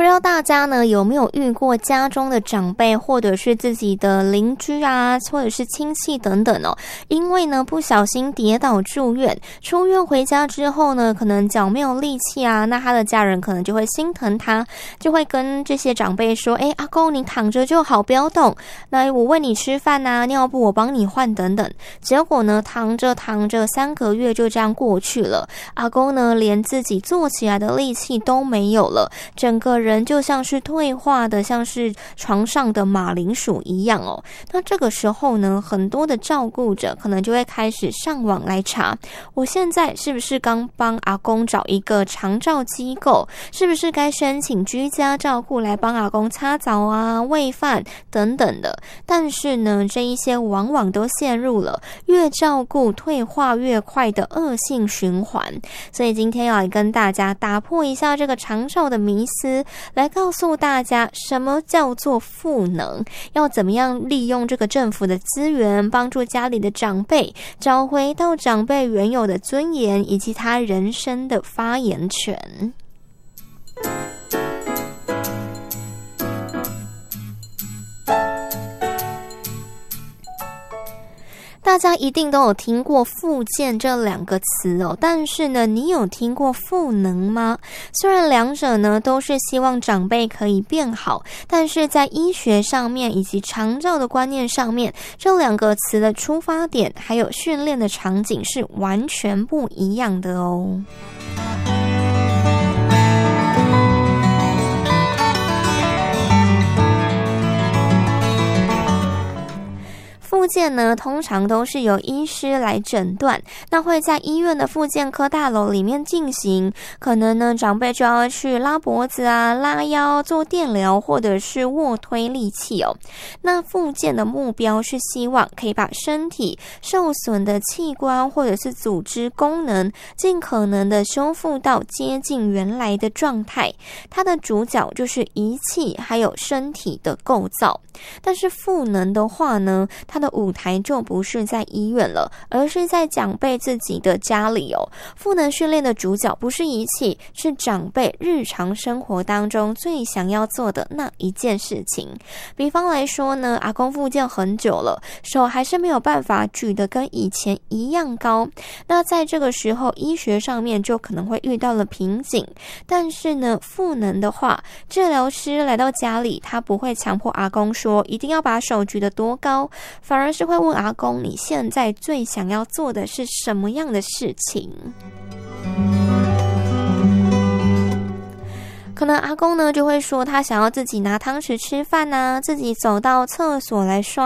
不知道大家呢有没有遇过家中的长辈或者是自己的邻居啊，或者是亲戚等等哦，因为呢不小心跌倒住院，出院回家之后呢，可能脚没有力气啊，那他的家人可能就会心疼他，就会跟这些长辈说，阿公你躺着就好，不要动，那我喂你吃饭啊，尿布我帮你换等等。结果呢躺着3个月就这样过去了，阿公呢连自己坐起来的力气都没有了，整个人就像是退化的，像是床上的马铃薯一样哦。那这个时候呢，很多的照顾者可能就会开始上网来查，我现在是不是刚帮阿公找一个长照机构，是不是该申请居家照顾来帮阿公擦澡啊、喂饭等等的。但是呢，这一些往往都陷入了越照顾退化越快的恶性循环。所以今天要来跟大家打破一下这个长照的迷思，来告诉大家什么叫做赋能，要怎么样利用这个政府的资源，帮助家里的长辈找回到长辈原有的尊严以及他人生的发言权。大家一定都有听过复健这2个词哦，但是呢，你有听过赋能吗？虽然两者呢都是希望长辈可以变好，但是在医学上面以及长照的观念上面，这2个词的出发点还有训练的场景是完全不一样的哦。复健呢，通常都是由医师来诊断，那会在医院的复健科大楼里面进行。可能呢，长辈就要去拉脖子啊、拉腰、做电疗，或者是卧推力气哦。那复健的目标是希望可以把身体受损的器官或者是组织功能，尽可能的修复到接近原来的状态。它的主角就是仪器还有身体的构造。但是赋能的话呢，它的舞台就不是在医院了，而是在长辈自己的家里哦。赋能训练的主角不是仪器，是长辈日常生活当中最想要做的那一件事情。比方来说呢，阿公复健很久了，手还是没有办法举得跟以前一样高，那在这个时候医学上面就可能会遇到了瓶颈。但是呢，赋能的话，治疗师来到家里，他不会强迫阿公说一定要把手举得多高，反而是会问阿公，你现在最想要做的是什么样的事情？可能阿公呢就会说他想要自己拿汤匙吃饭啊，自己走到厕所来刷